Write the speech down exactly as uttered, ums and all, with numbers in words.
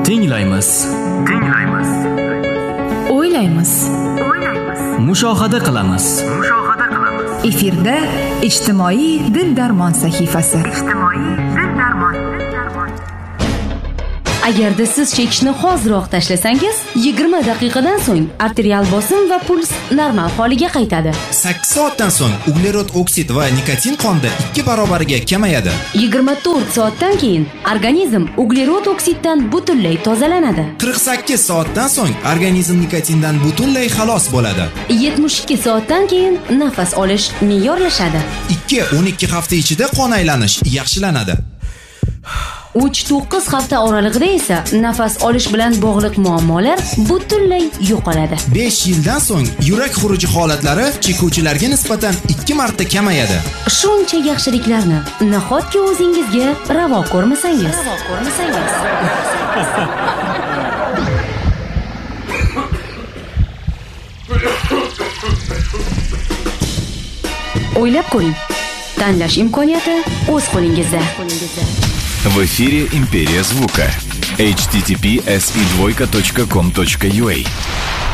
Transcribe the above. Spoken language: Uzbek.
Tinglaymiz. Tinglaymiz. O'ylaymiz. O'ylaymiz. Mushohada qilamiz. Mushohada qilamiz. Efirda ijtimoiy dil darmon sahifasi. Ijtimoiy dil darmon. Agarda siz chekishni hoziroq tashlasangiz, yigirma daqiqadan so'ng arterial bosim va puls normal holiga qaytadi. sakkiz soatdan so'ng uglerod oksid va nikotin qonda ikki barobarga kamayadi. yigirma to'rt soatdan keyin organizm uglerod oksiddan butunlay tozalanadi. qirq sakkiz soatdan so'ng organizm nikotindan butunlay xalos bo'ladi. yetmish ikki soatdan keyin nafas olish me'yorlashadi. ikki o'n ikki hafta ichida qon aylanish yaxshilanadi. uch to'qqiz hafta oralig'ida esa nafas olish bilan bog'liq muammolar butunlay yo'qoladi. besh yildan so'ng yurak xuruji holatlari chekuvchilarga nisbatan ikki marta kamayadi. Shuncha yaxshiliklarni nahotki o'zingizga ravo ko'rmasangiz? Ravo ko'rmasangiz. O'ylab ko'ring. Tanlash imkoniyati o'z qo'lingizda. В эфире «Империя звука» эйч ти ти пи эс и двойка точка ком точка ю а.